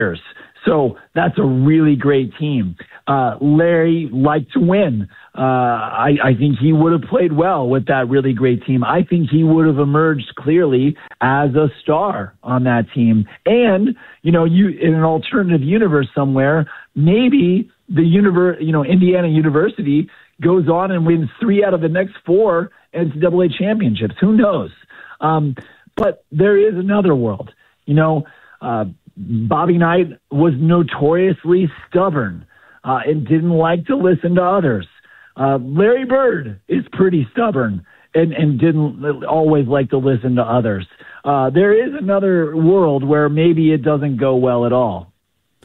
years. So that's a really great team. Larry liked to win. I think he would have played well with that really great team. I think he would have emerged clearly as a star on that team. And, you in an alternative universe somewhere, maybe Indiana University goes on and wins 3 out of the next 4 NCAA championships. Who knows? But there is another world. Bobby Knight was notoriously stubborn and didn't like to listen to others. Larry Bird is pretty stubborn and didn't always like to listen to others. There is another world where maybe it doesn't go well at all.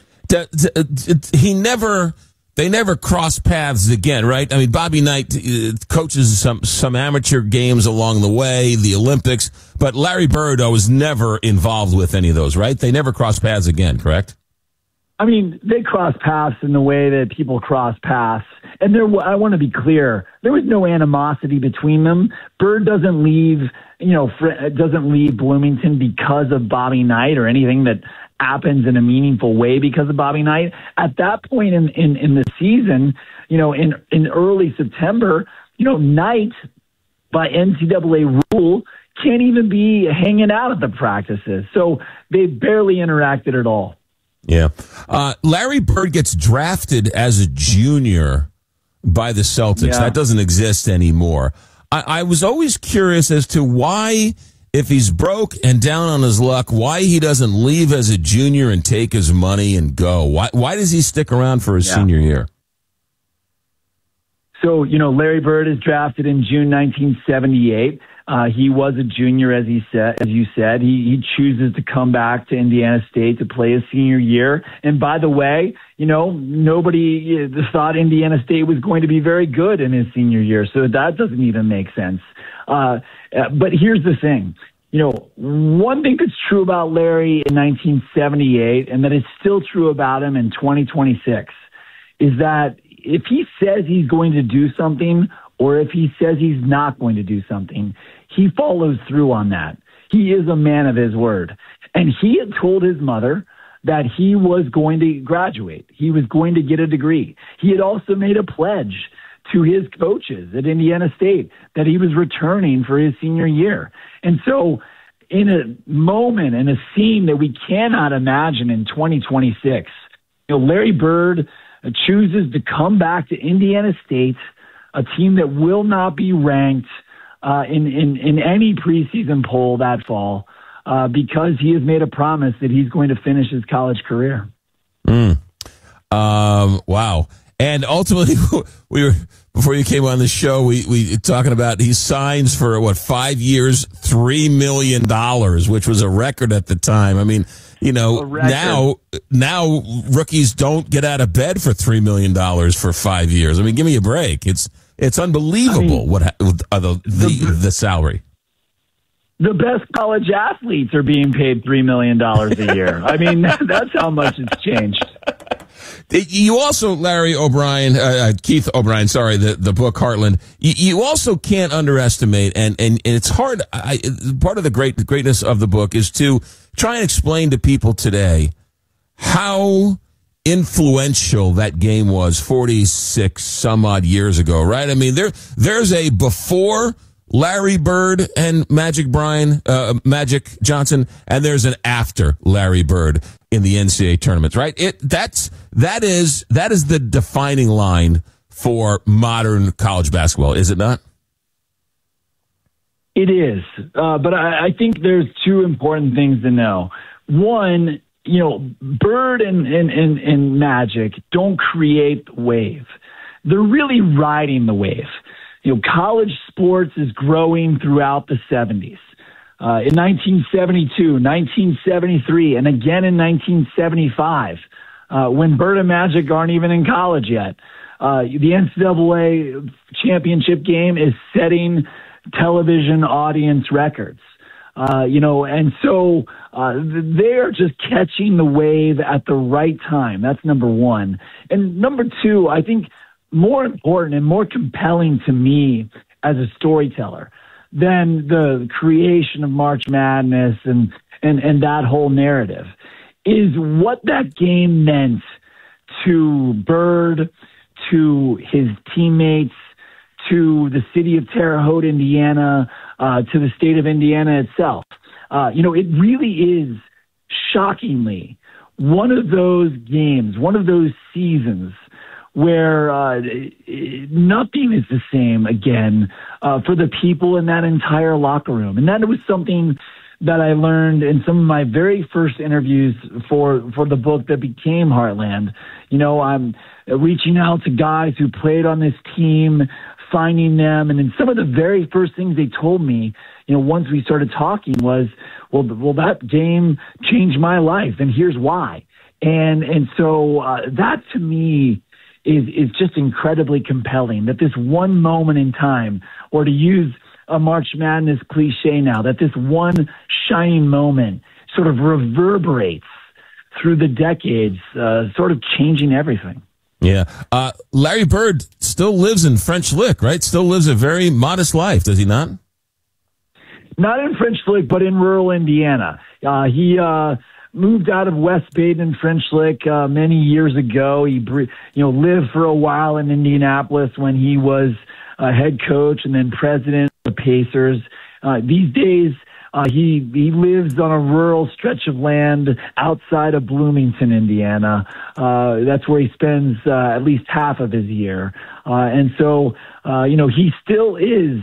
They never cross paths again, right? I mean, Bobby Knight coaches some amateur games along the way, the Olympics, but Larry Bird was never involved with any of those, right? They never cross paths again, correct? I mean, they cross paths in the way that people cross paths. And I want to be clear, there was no animosity between them. Bird doesn't leave Bloomington because of Bobby Knight or anything that happens in a meaningful way because of Bobby Knight. At that point in the season, in early September, Knight, by NCAA rule, can't even be hanging out at the practices. So they barely interacted at all. Yeah. Larry Bird gets drafted as a junior by the Celtics. Yeah. That doesn't exist anymore. I was always curious as to why, if he's broke and down on his luck, why he doesn't leave as a junior and take his money and go. Why does he stick around for his senior year? So, Larry Bird is drafted in June 1978. He was a junior, as you said. He chooses to come back to Indiana State to play his senior year. And by the way, nobody thought Indiana State was going to be very good in his senior year. So that doesn't even make sense. But here's the thing. One thing that's true about Larry in 1978, and that is still true about him in 2026, is that if he says he's going to do something, or if he says he's not going to do something, he follows through on that. He is a man of his word. And he had told his mother that he was going to graduate. He was going to get a degree. He had also made a pledge to his coaches at Indiana State that he was returning for his senior year. And so in a moment, in a scene that we cannot imagine in 2026, Larry Bird chooses to come back to Indiana State, a team that will not be ranked in any preseason poll that fall, because he has made a promise that he's going to finish his college career. Wow. And ultimately, before you came on the show, we talking about he signs for 5 years, $3 million, which was a record at the time. I mean, now rookies don't get out of bed for $3 million for 5 years. I mean, give me a break. It's unbelievable the salary. The best college athletes are being paid $3 million a year. I mean, that's how much it's changed. You also, Keith O'Brien, the book Heartland, you also can't underestimate, and it's hard. Part of the greatness of the book is to try and explain to people today how influential that game was 46 some odd years ago, right? I mean, there's a before Larry Bird and Magic Johnson, and there's an after Larry Bird in the NCAA tournaments, right? That is the defining line for modern college basketball, is it not? It is, but I think there's two important things to know. One, Bird and Magic don't create the wave. They're really riding the wave. College sports is growing throughout the 70s. In 1972, 1973, and again in 1975, when Bird and Magic aren't even in college yet. The NCAA championship game is setting television audience records. And so they are just catching the wave at the right time. That's number one. And number two, I think more important and more compelling to me as a storyteller than the creation of March Madness and that whole narrative is what that game meant to Bird, to his teammates, to the city of Terre Haute, Indiana, to the state of Indiana itself. It really is shockingly one of those games, one of those seasons where nothing is the same again for the people in that entire locker room. And that was something that I learned in some of my very first interviews for the book that became Heartland. I'm reaching out to guys who played on this team, finding them. And then some of the very first things they told me, once we started talking was, well, that game changed my life, and here's why. And so that to me is just incredibly compelling, that this one moment in time, or to use a March Madness cliche now, that this one shining moment sort of reverberates through the decades, sort of changing everything. Yeah. Larry Bird still lives in French Lick, right? Still lives a very modest life, does he not? Not in French Lick, but in rural Indiana. He moved out of West Baden, French Lick, many years ago. He lived for a while in Indianapolis when he was head coach and then president of the Pacers. These days, he lives on a rural stretch of land outside of Bloomington, Indiana. That's where he spends at least half of his year. And so, he still is,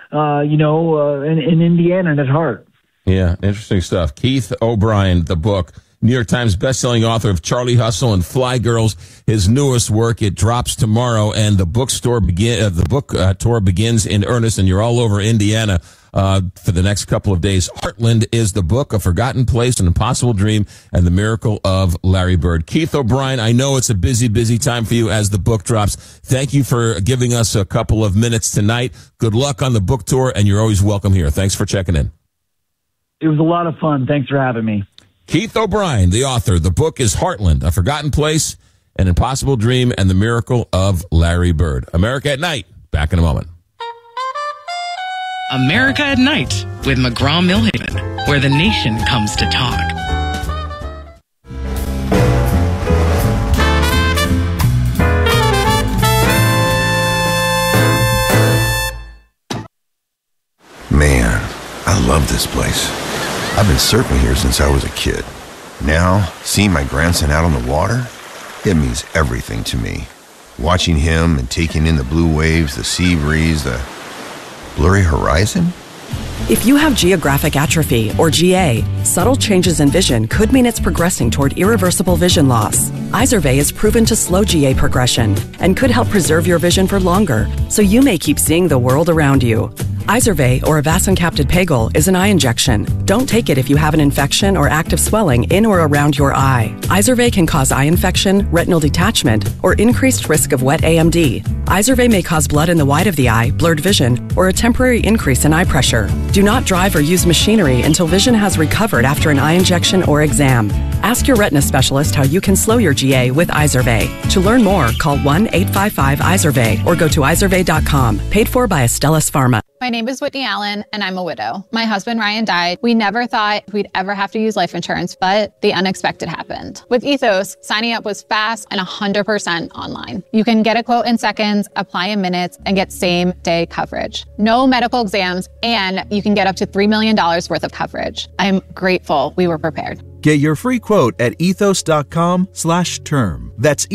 an Indianan at heart. Yeah, interesting stuff. Keith O'Brien, the book, New York Times bestselling author of Charlie Hustle and Fly Girls, his newest work. It drops tomorrow, and the book tour begins in earnest, and you're all over Indiana for the next couple of days. Heartland is the book, A Forgotten Place, An Impossible Dream, and the Miracle of Larry Bird. Keith O'Brien, I know it's a busy, busy time for you as the book drops. Thank you for giving us a couple of minutes tonight. Good luck on the book tour, and you're always welcome here. Thanks for checking in. It was a lot of fun. Thanks for having me. Keith O'Brien, the author. The book is Heartland, A Forgotten Place, An Impossible Dream, and the Miracle of Larry Bird. America at Night. Back in a moment. America at Night with McGraw-Millhaven, where the nation comes to talk. Man, I love this place. I've been surfing here since I was a kid. Now, seeing my grandson out on the water, it means everything to me. Watching him and taking in the blue waves, the sea breeze, the blurry horizon. If you have geographic atrophy, or GA, subtle changes in vision could mean it's progressing toward irreversible vision loss. Izervay is proven to slow GA progression and could help preserve your vision for longer, so you may keep seeing the world around you. Izervay, or avacincaptad pegol, is an eye injection. Don't take it if you have an infection or active swelling in or around your eye. Izervay can cause eye infection, retinal detachment, or increased risk of wet AMD. Izervay may cause blood in the white of the eye, blurred vision, or a temporary increase in eye pressure. Do not drive or use machinery until vision has recovered after an eye injection or exam. Ask your retina specialist how you can slow your GA with Izervay. To learn more, call 1-855-IZERVAY or go to izervay.com. Paid for by Astellas Pharma. My name is Whitney Allen, and I'm a widow. My husband, Ryan, died. We never thought we'd ever have to use life insurance, but the unexpected happened. With Ethos, signing up was fast and 100% online. You can get a quote in seconds, apply in minutes, and get same-day coverage. No medical exams, and you can get up to $3 million worth of coverage. I'm grateful we were prepared. Get your free quote at ethos.com/term. That's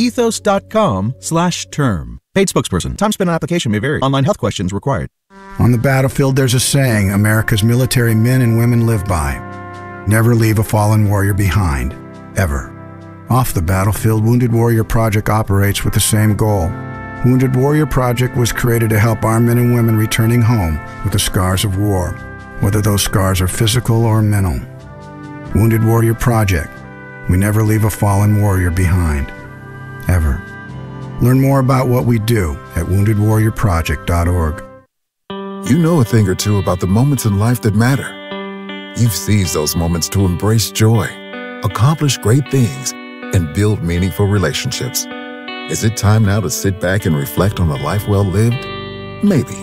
ethos.com/term. Paid spokesperson. Time spent on application may vary. Online health questions required. On the battlefield, there's a saying America's military men and women live by. Never leave a fallen warrior behind. Ever. Off the battlefield, Wounded Warrior Project operates with the same goal. Wounded Warrior Project was created to help our men and women returning home with the scars of war, whether those scars are physical or mental. Wounded Warrior Project. We never leave a fallen warrior behind. Ever. Learn more about what we do at woundedwarriorproject.org. You know a thing or two about the moments in life that matter. You've seized those moments to embrace joy, accomplish great things, and build meaningful relationships. Is it time now to sit back and reflect on a life well lived? Maybe.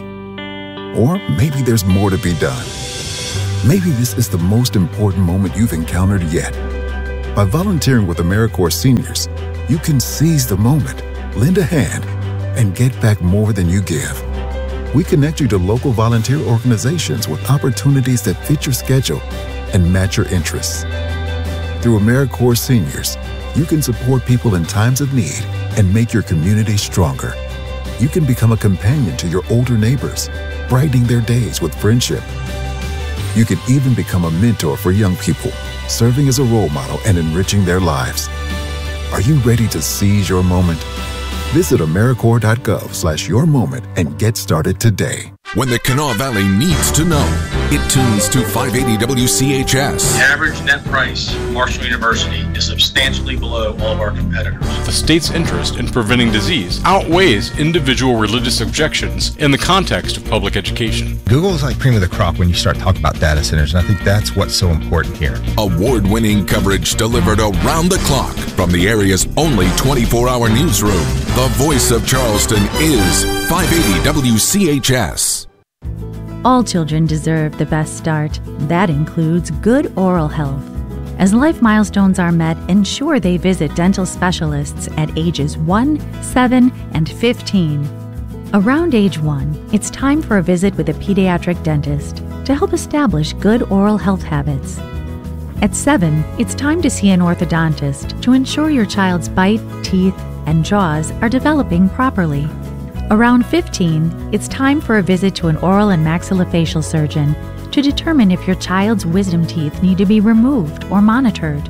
Or maybe there's more to be done. Maybe this is the most important moment you've encountered yet. By volunteering with AmeriCorps seniors, you can seize the moment, lend a hand, and get back more than you give. We connect you to local volunteer organizations with opportunities that fit your schedule and match your interests. Through AmeriCorps Seniors, you can support people in times of need and make your community stronger. You can become a companion to your older neighbors, brightening their days with friendship. You can even become a mentor for young people, serving as a role model and enriching their lives. Are you ready to seize your moment? Visit AmeriCorps.gov/yourmoment and get started today. When the Kanawha Valley needs to know, it tunes to 580 WCHS. The average net price of Marshall University is substantially below all of our competitors. The state's interest in preventing disease outweighs individual religious objections in the context of public education. Google is like cream of the crop when you start talking about data centers, and I think that's what's so important here. Award-winning coverage delivered around the clock from the area's only 24-hour newsroom. The voice of Charleston is 580 WCHS. All children deserve the best start. That includes good oral health. As life milestones are met, ensure they visit dental specialists at ages 1, 7, and 15. Around age 1, it's time for a visit with a pediatric dentist to help establish good oral health habits. At 7, it's time to see an orthodontist to ensure your child's bite, teeth, and jaws are developing properly. Around 15, it's time for a visit to an oral and maxillofacial surgeon to determine if your child's wisdom teeth need to be removed or monitored.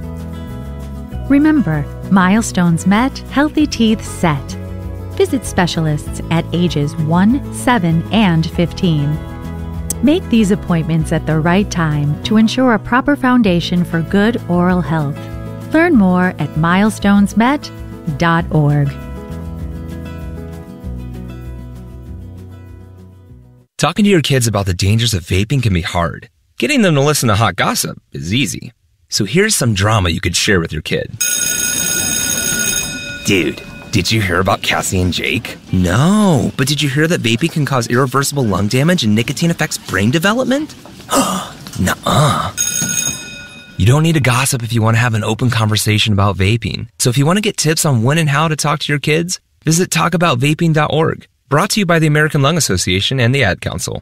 Remember, milestones met, healthy teeth set. Visit specialists at ages 1, 7, and 15. Make these appointments at the right time to ensure a proper foundation for good oral health. Learn more at milestonesmet.org. Talking to your kids about the dangers of vaping can be hard. Getting them to listen to hot gossip is easy. So here's some drama you could share with your kid. Dude, did you hear about Cassie and Jake? No, but did you hear that vaping can cause irreversible lung damage and nicotine affects brain development? Nuh-uh. You don't need to gossip if you want to have an open conversation about vaping. So if you want to get tips on when and how to talk to your kids, visit talkaboutvaping.org. Brought to you by the American Lung Association and the Ad Council.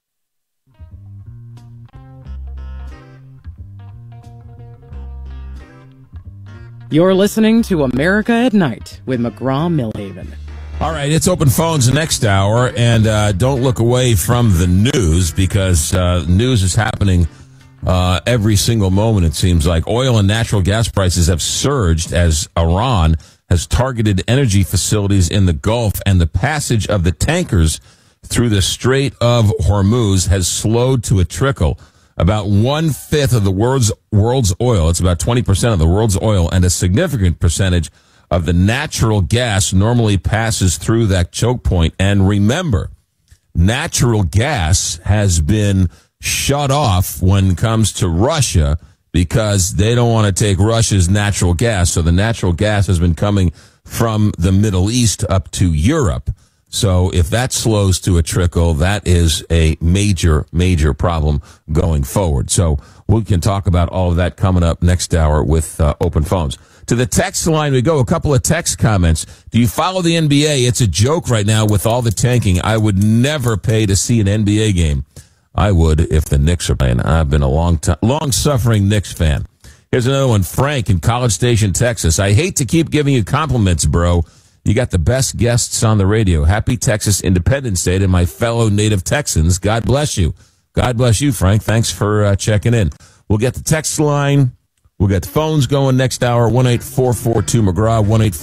You're listening to America at Night with McGraw-Millhaven. All right, it's open phones next hour, and don't look away from the news because news is happening every single moment, it seems like. Oil and natural gas prices have surged as Iran has targeted energy facilities in the Gulf, and the passage of the tankers through the Strait of Hormuz has slowed to a trickle. About 1/5 of the world's oil, it's about 20% of the world's oil, and a significant percentage of the natural gas normally passes through that choke point. And remember, natural gas has been shut off when it comes to Russia because they don't want to take Russia's natural gas. So the natural gas has been coming from the Middle East up to Europe. So if that slows to a trickle, that is a major, major problem going forward. So we can talk about all of that coming up next hour with open phones. To the text line we go. A couple of text comments. Do you follow the NBA? It's a joke right now with all the tanking. I would never pay to see an NBA game. I would if the Knicks are playing. I've been a long-suffering Knicks fan. Here's another one. Frank in College Station, Texas. I hate to keep giving you compliments, bro. You got the best guests on the radio. Happy Texas Independence Day to my fellow native Texans. God bless you. God bless you, Frank. Thanks for checking in. We'll get the text line. We'll get the phones going next hour. 1-844-2-McGraw,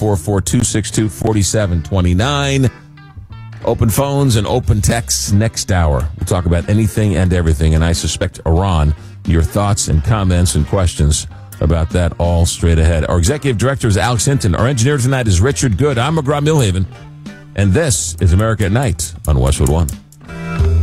1-844-262-4729. Open phones and open texts next hour. We'll talk about anything and everything, and I suspect Iran. Your thoughts and comments and questions about that all straight ahead. Our executive director is Alex Hinton. Our engineer tonight is Richard Good. I'm McGraw-Millhaven, and this is America at Night on Westwood One.